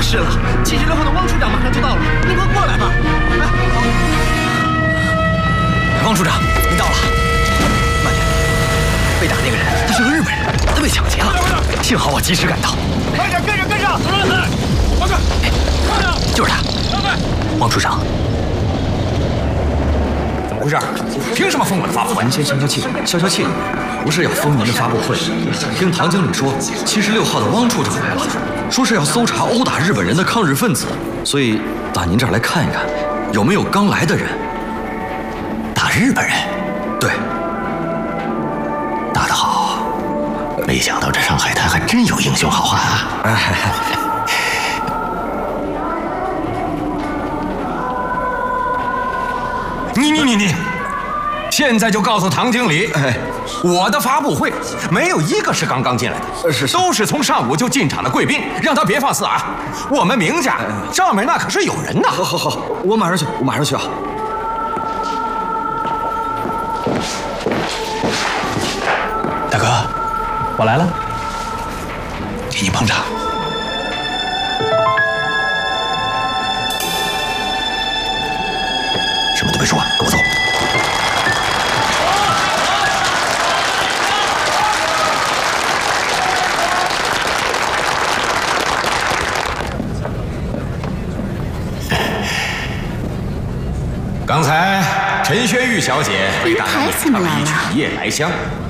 是了，76号的汪处长马上就到了，您快过来吧。 汪处长，您到了。慢点，被打那个人他是个日本人，他被抢劫了。幸好我及时赶到。 快点，跟上！走来，报告，快点， 就是他。汪处长。 怎么回事？凭什么封我的发布会？ 您先消气，不是要封您的发布会。听唐经理说，76号的汪处长来了，说是要搜查殴打日本人的抗日分子，所以到您这儿来看一看，有没有刚来的人。 打日本人？ 对， 打得好，没想到这上海滩还真有英雄好汉啊！你，现在就告诉唐经理，我的发布会没有一个是刚刚进来的，都是从上午就进场的贵宾，让他别放肆啊！我们明家上面那可是有人的。 好，我马上去啊！ 大哥，我来了，给你捧场。 什么都别说，跟我走。刚才陈轩玉小姐为大家演唱了一曲《夜来香》，